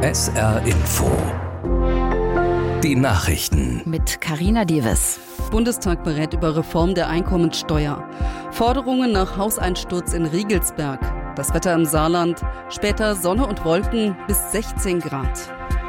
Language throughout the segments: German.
SR Info. Die Nachrichten. Mit Carina Dewes. Bundestag berät über Reform der Einkommensteuer. Forderungen nach Hauseinsturz in Riegelsberg. Das Wetter im Saarland. Später Sonne und Wolken bis 16 Grad.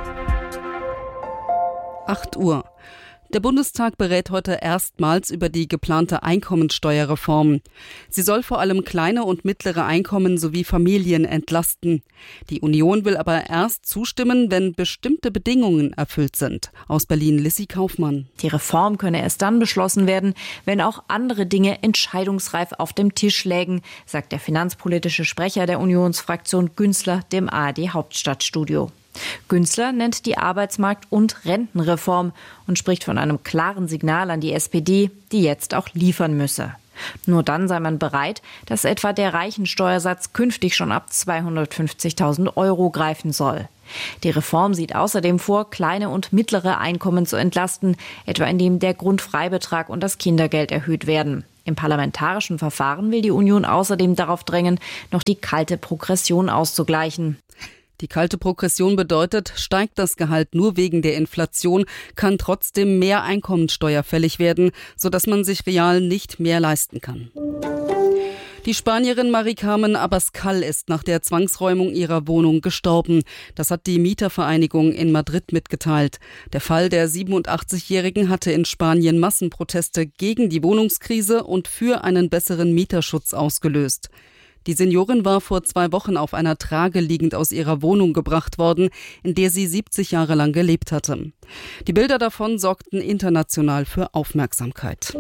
8 Uhr. Der Bundestag berät heute erstmals über die geplante Einkommensteuerreform. Sie soll vor allem kleine und mittlere Einkommen sowie Familien entlasten. Die Union will aber erst zustimmen, wenn bestimmte Bedingungen erfüllt sind. Aus Berlin Lissy Kaufmann. Die Reform könne erst dann beschlossen werden, wenn auch andere Dinge entscheidungsreif auf dem Tisch lägen, sagt der finanzpolitische Sprecher der Unionsfraktion Günzler dem ARD Hauptstadtstudio. Günzler nennt die Arbeitsmarkt- und Rentenreform und spricht von einem klaren Signal an die SPD, die jetzt auch liefern müsse. Nur dann sei man bereit, dass etwa der Reichensteuersatz künftig schon ab 250.000 € greifen soll. Die Reform sieht außerdem vor, kleine und mittlere Einkommen zu entlasten, etwa indem der Grundfreibetrag und das Kindergeld erhöht werden. Im parlamentarischen Verfahren will die Union außerdem darauf drängen, noch die kalte Progression auszugleichen. Die kalte Progression bedeutet, steigt das Gehalt nur wegen der Inflation, kann trotzdem mehr Einkommensteuer fällig werden, sodass man sich real nicht mehr leisten kann. Die Spanierin Mari-Carmen Abascal ist nach der Zwangsräumung ihrer Wohnung gestorben. Das hat die Mietervereinigung in Madrid mitgeteilt. Der Fall der 87-Jährigen hatte in Spanien Massenproteste gegen die Wohnungskrise und für einen besseren Mieterschutz ausgelöst. Die Seniorin war vor 2 Wochen auf einer Trage liegend aus ihrer Wohnung gebracht worden, in der sie 70 Jahre lang gelebt hatte. Die Bilder davon sorgten international für Aufmerksamkeit.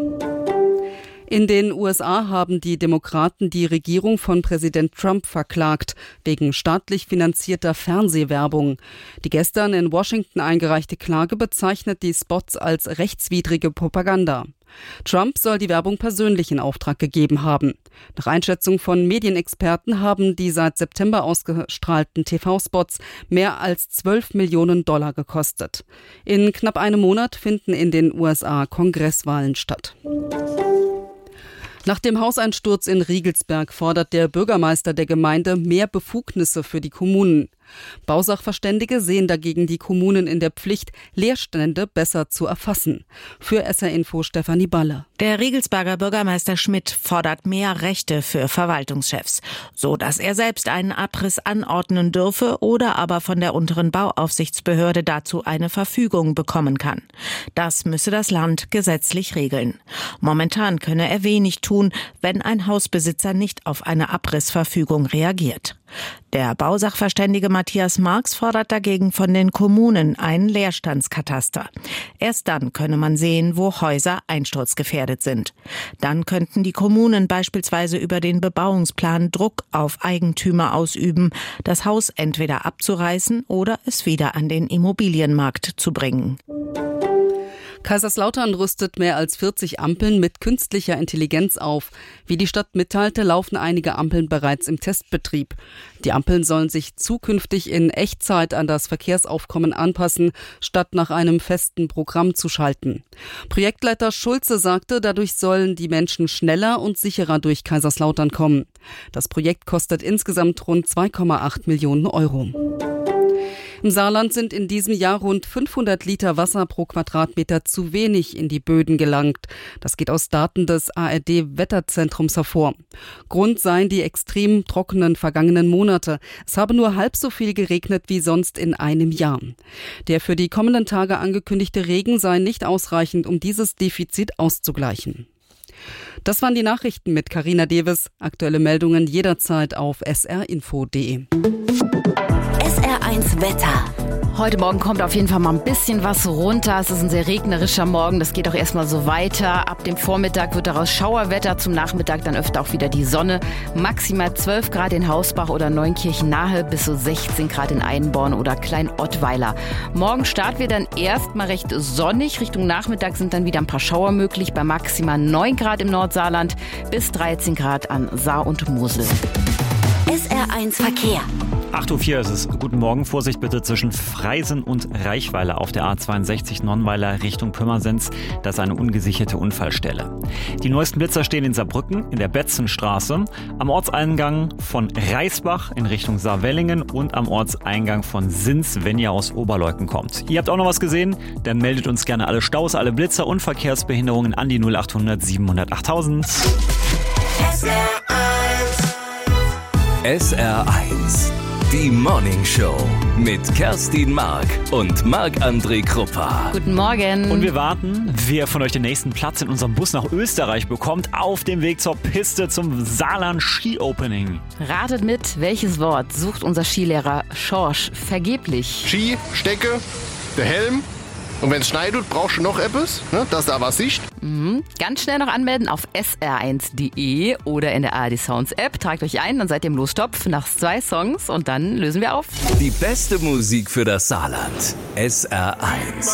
In den USA haben die Demokraten die Regierung von Präsident Trump verklagt, wegen staatlich finanzierter Fernsehwerbung. Die gestern in Washington eingereichte Klage bezeichnet die Spots als rechtswidrige Propaganda. Trump soll die Werbung persönlich in Auftrag gegeben haben. Nach Einschätzung von Medienexperten haben die seit September ausgestrahlten TV-Spots mehr als $12 Millionen gekostet. In knapp einem Monat finden in den USA Kongresswahlen statt. Nach dem Hauseinsturz in Riegelsberg fordert der Bürgermeister der Gemeinde mehr Befugnisse für die Kommunen. Bausachverständige sehen dagegen die Kommunen in der Pflicht, Leerstände besser zu erfassen. Für SR Info Stefanie Balle. Der Riegelsberger Bürgermeister Schmidt fordert mehr Rechte für Verwaltungschefs, so dass er selbst einen Abriss anordnen dürfe oder aber von der unteren Bauaufsichtsbehörde dazu eine Verfügung bekommen kann. Das müsse das Land gesetzlich regeln. Momentan könne er wenig tun, wenn ein Hausbesitzer nicht auf eine Abrissverfügung reagiert. Der Bausachverständige Matthias Marx fordert dagegen von den Kommunen einen Leerstandskataster. Erst dann könne man sehen, wo Häuser einsturzgefährdet sind. Dann könnten die Kommunen beispielsweise über den Bebauungsplan Druck auf Eigentümer ausüben, das Haus entweder abzureißen oder es wieder an den Immobilienmarkt zu bringen. Kaiserslautern rüstet mehr als 40 Ampeln mit künstlicher Intelligenz auf. Wie die Stadt mitteilte, laufen einige Ampeln bereits im Testbetrieb. Die Ampeln sollen sich zukünftig in Echtzeit an das Verkehrsaufkommen anpassen, statt nach einem festen Programm zu schalten. Projektleiter Schulze sagte, dadurch sollen die Menschen schneller und sicherer durch Kaiserslautern kommen. Das Projekt kostet insgesamt rund 2,8 Millionen €. Im Saarland sind in diesem Jahr rund 500 Liter Wasser pro Quadratmeter zu wenig in die Böden gelangt. Das geht aus Daten des ARD-Wetterzentrums hervor. Grund seien die extrem trockenen vergangenen Monate. Es habe nur halb so viel geregnet wie sonst in einem Jahr. Der für die kommenden Tage angekündigte Regen sei nicht ausreichend, um dieses Defizit auszugleichen. Das waren die Nachrichten mit Carina Dewes. Aktuelle Meldungen jederzeit auf srinfo.de. SR1 Wetter. Heute Morgen kommt auf jeden Fall mal ein bisschen was runter. Es ist ein sehr regnerischer Morgen. Das geht auch erstmal so weiter. Ab dem Vormittag wird daraus Schauerwetter. Zum Nachmittag dann öfter auch wieder die Sonne. Maximal 12 Grad in Hausbach oder Neunkirchen-Nahe bis so 16 Grad in Eidenborn oder Klein-Ottweiler. Morgen Start wird dann erstmal recht sonnig. Richtung Nachmittag sind dann wieder ein paar Schauer möglich. Bei maximal 9 Grad im Nordsaarland bis 13 Grad an Saar und Mosel. SR1 Verkehr. 8.04 Uhr ist es. Guten Morgen. Vorsicht bitte zwischen Freisen und Reichweiler auf der A62 Nonnweiler Richtung Pirmasens. Das ist eine ungesicherte Unfallstelle. Die neuesten Blitzer stehen in Saarbrücken, in der Betzenstraße, am Ortseingang von Reisbach in Richtung Saarwellingen und am Ortseingang von Sins, wenn ihr aus Oberleuten kommt. Ihr habt auch noch was gesehen? Dann meldet uns gerne alle Staus, alle Blitzer und Verkehrsbehinderungen an die 0800 700 8000. SR1, die Morning Show mit Kerstin Mark und Marc-André Kruppa. Guten Morgen. Und wir warten, wer von euch den nächsten Platz in unserem Bus nach Österreich bekommt, auf dem Weg zur Piste zum Saarland Ski Opening. Ratet mit, welches Wort sucht unser Skilehrer Schorsch vergeblich? Ski, Stecke, der Helm. Und wenn es schneit, brauchst du noch etwas, ne, dass da was sicht. Ganz schnell noch anmelden auf sr1.de oder in der ARD Sounds App. Tragt euch ein, dann seid ihr im Lostopf nach 2 Songs und dann lösen wir auf. Die beste Musik für das Saarland. SR1.